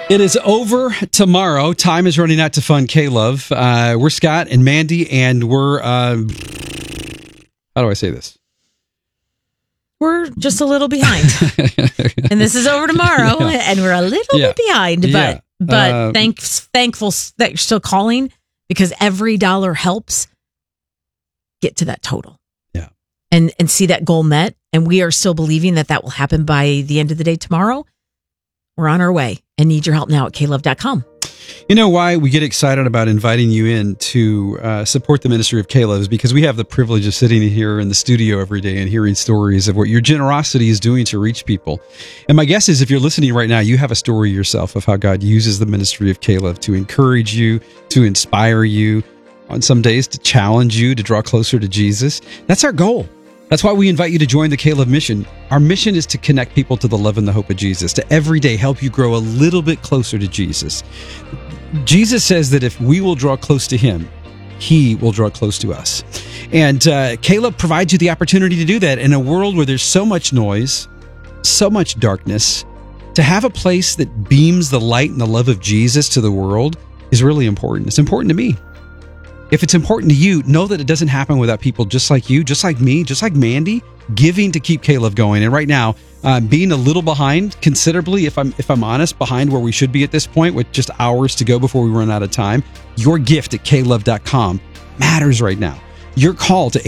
It is over tomorrow. Time is running out to fund K-Love. We're Scott and Mandy, and we're... how do I say this? We're just a little behind. And this is over tomorrow, and we're a little bit behind. But thankful that you're still calling, because every dollar helps get to that total. Yeah. And see that goal met. And we are still believing that will happen by the end of the day tomorrow. We're on our way and need your help now at klove.com. You know why we get excited about inviting you in to support the ministry of K-Love is because we have the privilege of sitting here in the studio every day and hearing stories of what your generosity is doing to reach people. And my guess is if you're listening right now, you have a story yourself of how God uses the ministry of K-Love to encourage you, to inspire you, on some days to challenge you, to draw closer to Jesus. That's our goal. That's why we invite you to join the K-Love mission. Our mission is to connect people to the love and the hope of Jesus, to every day help you grow a little bit closer to Jesus. Jesus says that if we will draw close to him, he will draw close to us. And K-Love provides you the opportunity to do that in a world where there's so much noise, so much darkness. To have a place that beams the light and the love of Jesus to the world is really important. It's important to me. If it's important to you, know that it doesn't happen without people just like you, just like me, just like Mandy, giving to keep K-Love going. And right now, being a little behind, considerably, if I'm honest, behind where we should be at this point with just hours to go before we run out of time, your gift at klove.com matters right now. Your call to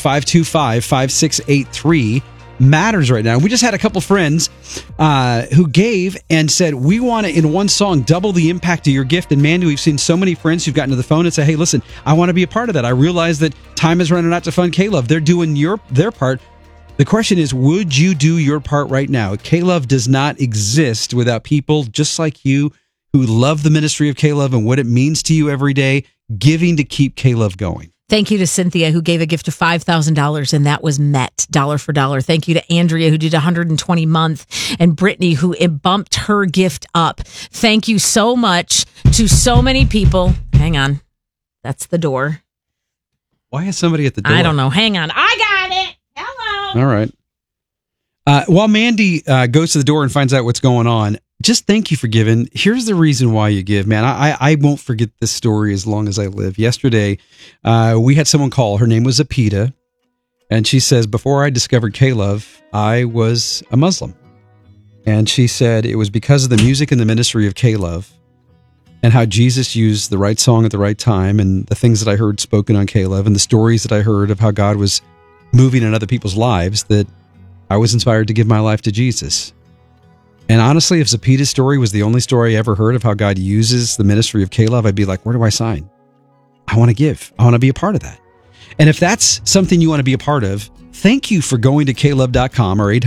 800-525-5683 matters right now. We just had a couple friends who gave and said, we want to, in one song, double the impact of your gift. And Mandy, we've seen so many friends who've gotten to the phone and say, hey, listen, I want to be a part of that. I realize that time is running out to fund K-Love. They're doing their part. The question is, would you do your part right now? K-Love does not exist without people just like you who love the ministry of K-Love and what it means to you every day, giving to keep K-Love going. Thank you to Cynthia, who gave a gift of $5,000, and that was met dollar for dollar. Thank you to Andrea, who did 120 month, and Brittany, who bumped her gift up. Thank you so much to so many people. Hang on. That's the door. Why is somebody at the door? I don't know. Hang on. I got it. Hello. All right. While Mandy goes to the door and finds out what's going on, just thank you for giving. Here's the reason why you give, man. I won't forget this story as long as I live. Yesterday, we had someone call. Her name was Apita, and she says, before I discovered K-Love, I was a Muslim. And she said it was because of the music and the ministry of K-Love and how Jesus used the right song at the right time and the things that I heard spoken on K-Love and the stories that I heard of how God was moving in other people's lives that I was inspired to give my life to Jesus. And honestly, if Zapita's story was the only story I ever heard of how God uses the ministry of K-Love, I'd be like, where do I sign? I want to give. I want to be a part of that. And if that's something you want to be a part of, thank you for going to klove.com or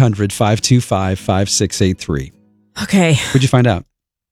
800-525-5683. Okay. What'd you find out?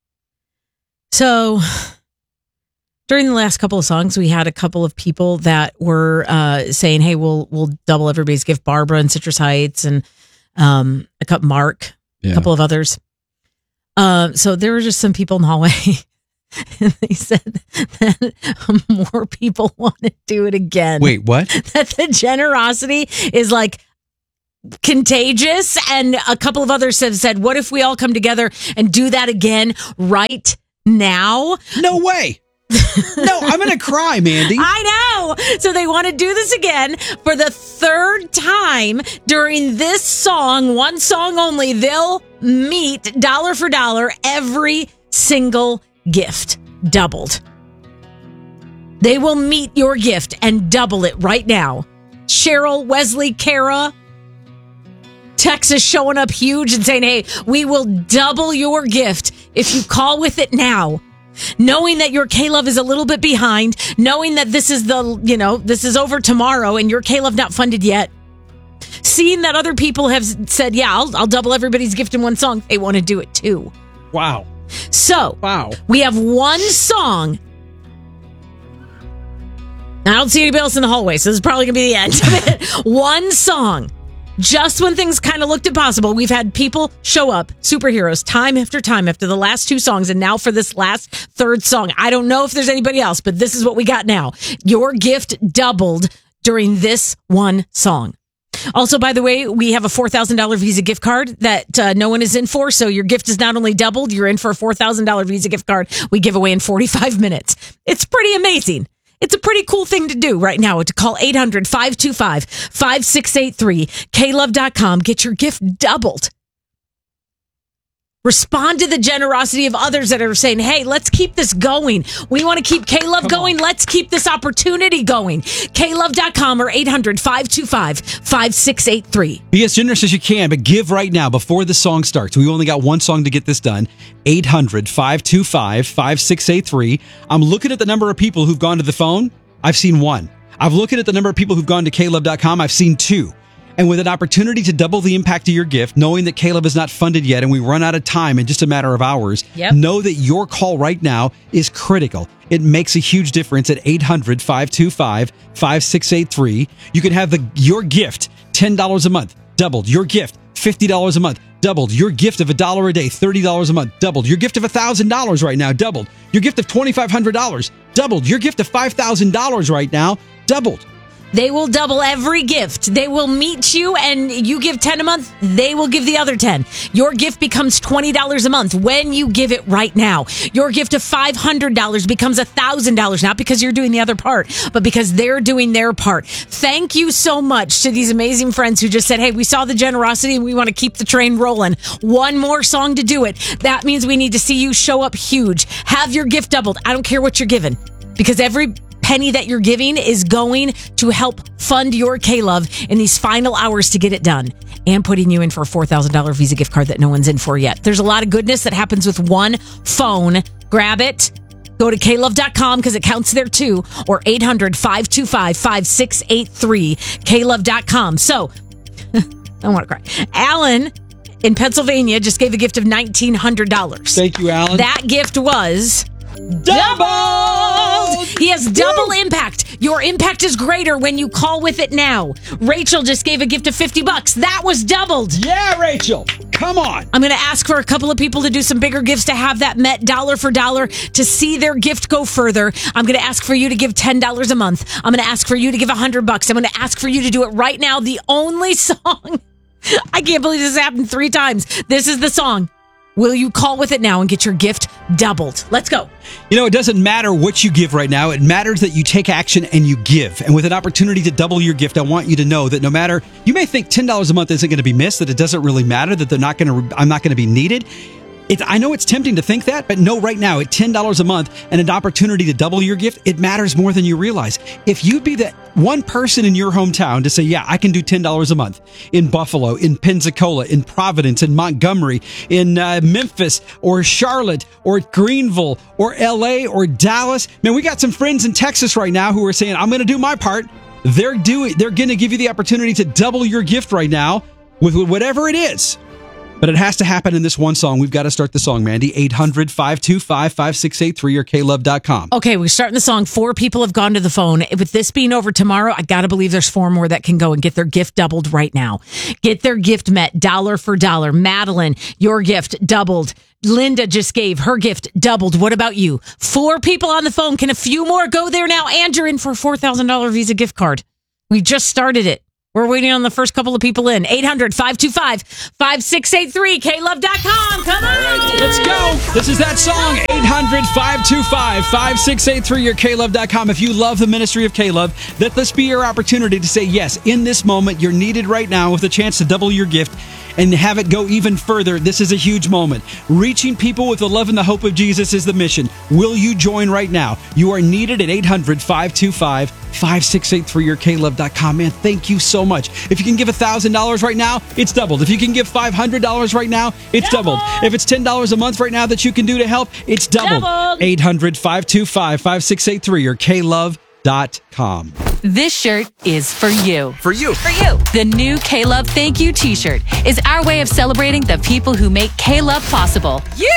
So during the last couple of songs, we had a couple of people that were saying, hey, we'll double everybody's gift. Barbara in Citrus Heights and Mark. A couple of others. So there were just some people in the hallway, and they said that more people want to do it again. Wait, what? That the generosity is like contagious, and a couple of others have said, what if we all come together and do that again right now? No way. No, I'm going to cry, Mandy. I know. So they want to do this again for the third time during this song, one song only. They'll meet dollar for dollar every single gift doubled. They will meet your gift and double it right now. Cheryl, Wesley, Kara, Texas showing up huge and saying, hey, we will double your gift if you call with it now. Knowing that your K-Love is a little bit behind, knowing that this is this is over tomorrow and your K-Love not funded yet. Seeing that other people have said, yeah, I'll double everybody's gift in one song. They want to do it too. Wow. So, wow. We have one song. I don't see anybody else in the hallway, so this is probably going to be the end of it. One song. Just when things kind of looked impossible, we've had people show up, superheroes, time after the last two songs, and now for this last third song. I don't know if there's anybody else, but this is what we got now. Your gift doubled during this one song. Also, by the way, we have a $4,000 Visa gift card that no one is in for. So your gift is not only doubled, you're in for a $4,000 Visa gift card we give away in 45 minutes. It's pretty amazing. It's a pretty cool thing to do right now to call 800-525-5683, klove.com. Get your gift doubled. Respond to the generosity of others that are saying, hey, let's keep this going. We want to keep K-Love going. Let's keep this opportunity going. klove.com or 800-525-5683. Be as generous as you can, but give right now before the song starts. We only got one song to get this done. 800-525-5683. I'm looking at the number of people who've gone to the phone. I've seen one. I'm looking at the number of people who've gone to klove.com. I've seen two. And with an opportunity to double the impact of your gift, knowing that K-Love is not funded yet and we run out of time in just a matter of hours, know that your call right now is critical. It makes a huge difference at 800-525-5683. You can have your gift, $10 a month, doubled. Your gift, $50 a month, doubled. Your gift of $1 a day, $30 a month, doubled. Your gift of $1,000 right now, doubled. Your gift of $2,500, doubled. Your gift of $5,000 right now, doubled. They will double every gift. They will meet you and you give 10 a month. They will give the other 10. Your gift becomes $20 a month when you give it right now. Your gift of $500 becomes $1,000, not because you're doing the other part, but because they're doing their part. Thank you so much to these amazing friends who just said, hey, we saw the generosity and we want to keep the train rolling. One more song to do it. That means we need to see you show up huge. Have your gift doubled. I don't care what you're given, because every penny that you're giving is going to help fund your K-Love in these final hours to get it done and putting you in for a $4,000 Visa gift card that no one's in for yet. There's a lot of goodness that happens with one phone. Grab it. Go to klove.com because it counts there too, or 800-525-5683, klove.com. So, I want to cry. Alan in Pennsylvania just gave a gift of $1,900. Thank you, Alan. That gift was doubled! He has double impact. Your impact is greater when you call with it now. Rachel just gave a gift of $50. That was doubled. Yeah, Rachel. Come on. I'm going to ask for a couple of people to do some bigger gifts to have that met dollar for dollar to see their gift go further. I'm going to ask for you to give $10 a month. I'm going to ask for you to give $100. I'm going to ask for you to do it right now. The only song. I can't believe this happened 3 times. This is the song. Will you call with it now and get your gift doubled? Let's go. You know, it doesn't matter what you give right now. It matters that you take action and you give. And with an opportunity to double your gift, I want you to know that no matter, you may think $10 a month isn't going to be missed, that it doesn't really matter, that I'm not going to be needed. I know it's tempting to think that, but no, right now at $10 a month and an opportunity to double your gift, it matters more than you realize. If you'd be that one person in your hometown to say, yeah, I can do $10 a month in Buffalo, in Pensacola, in Providence, in Montgomery, in Memphis or Charlotte or Greenville or LA or Dallas. Man, we got some friends in Texas right now who are saying, I'm going to do my part. They're going to give you the opportunity to double your gift right now with whatever it is. But it has to happen in this one song. We've got to start the song, Mandy. 800-525-5683 or klove.com. Okay, we're starting the song. 4 people have gone to the phone. With this being over tomorrow, I got to believe there's 4 more that can go and get their gift doubled right now. Get their gift met dollar for dollar. Madeline, your gift doubled. Linda just gave her gift doubled. What about you? 4 people on the phone. Can a few more go there now? And you're in for a $4,000 Visa gift card. We just started it. We're waiting on the first couple of people in. 800-525-5683, klove.com. Come on. Let's go. This is that song. 800-525-5683 or klove.com. If you love the ministry of K-Love, let this be your opportunity to say yes. In this moment, you're needed right now with a chance to double your gift and have it go even further. This is a huge moment. Reaching people with the love and the hope of Jesus is the mission. Will you join right now? You are needed at 800-525-5683 or klove.com. Man, thank you so much. If you can give $1,000 right now, it's doubled. If you can give $500 right now, it's doubled. If it's $10 a month right now that you can do to help, it's doubled. 800-525-5683 or klove.com. This shirt is for you. For you. For you. The new K-Love Thank You t-shirt is our way of celebrating the people who make K-Love possible. You!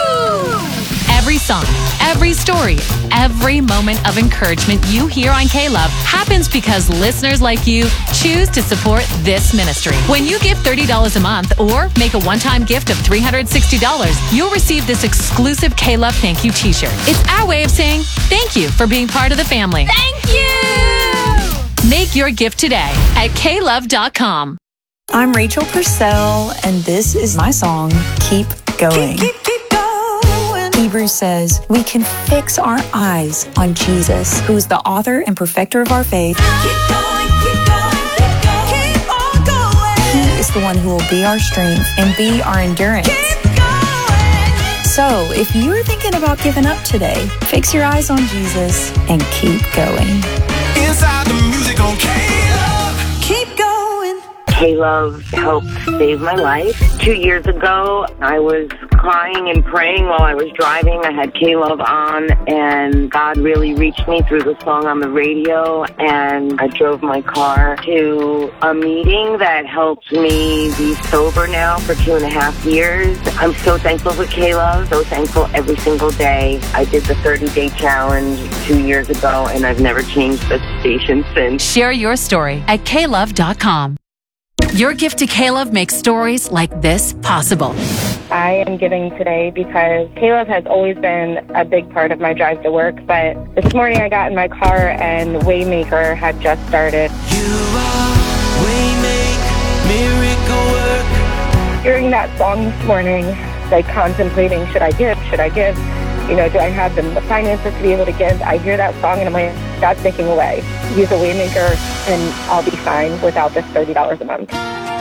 Every song, every story, every moment of encouragement you hear on K-Love happens because listeners like you choose to support this ministry. When you give $30 a month or make a one-time gift of $360, you'll receive this exclusive K-Love Thank You t-shirt. It's our way of saying thank you for being part of the family. Thank you! Make your gift today at klove.com. I'm Rachel Purcell, and this is my song, Keep Going. Keep going. Hebrews says we can fix our eyes on Jesus, who is the author and perfecter of our faith. Keep going, keep going, keep going. Keep on going. He is the one who will be our strength and be our endurance. Keep going. So, if you're thinking about giving up today, fix your eyes on Jesus and keep going. Inside the music on K-Love. Keep going. K-Love helped save my life. 2 years ago, I was crying and praying while I was driving. I had K-Love on, and God really reached me through the song on the radio, and I drove my car to a meeting that helped me be sober now for 2.5 years. I'm so thankful for K-Love, so thankful every single day. I did the 30-day challenge 2 years ago, and I've never changed the station since. Share your story at klove.com. Your gift to K-Love makes stories like this possible. I am giving today because K-Love has always been a big part of my drive to work, but this morning I got in my car and Waymaker had just started. You are Waymaker, miracle work. Hearing that song this morning, like contemplating, should I give? You know, do I have the finances to be able to give? I hear that song and I'm like, God's making a way. Use a Waymaker and I'll be fine without this $30 a month.